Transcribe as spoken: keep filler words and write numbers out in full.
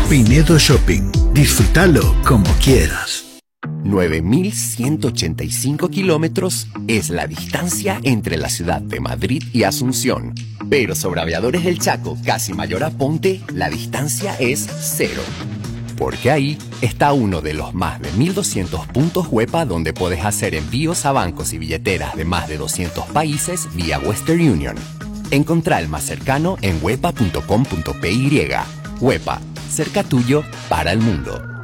Pinedo Shopping. Disfrútalo como quieras. nueve mil ciento ochenta y cinco kilómetros es la distancia entre la ciudad de Madrid y Asunción. Pero sobre Aviadores del Chaco, casi Mayor Aponte, la distancia es cero. Porque ahí está uno de los más de mil doscientos puntos Huepa donde puedes hacer envíos a bancos y billeteras de más de doscientos países vía Western Union. Encontrá el más cercano en huepa punto com punto p y. Huepa, cerca tuyo para el mundo.